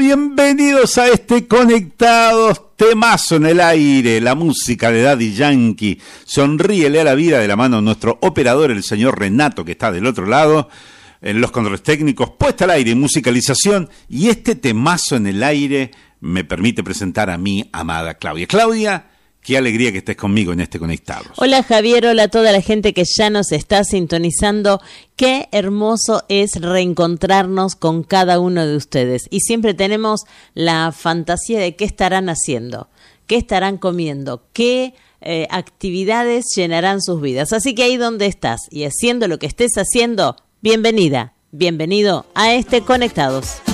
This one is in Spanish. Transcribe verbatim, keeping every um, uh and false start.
bienvenidos a este Conectados, temazo en el aire, la música de Daddy Yankee. Sonríele a la vida de la mano de nuestro operador, el señor Renato, que está del otro lado, en los controles técnicos, puesta al aire, musicalización, y este temazo en el aire me permite presentar a mi amada Claudia. Claudia, qué alegría que estés conmigo en este Conectados. Hola Javier, hola a toda la gente que ya nos está sintonizando. Qué hermoso es reencontrarnos con cada uno de ustedes. Y siempre tenemos la fantasía de qué estarán haciendo, qué estarán comiendo, qué eh, actividades llenarán sus vidas. Así que ahí donde estás y haciendo lo que estés haciendo, bienvenida, bienvenido a este Conectados.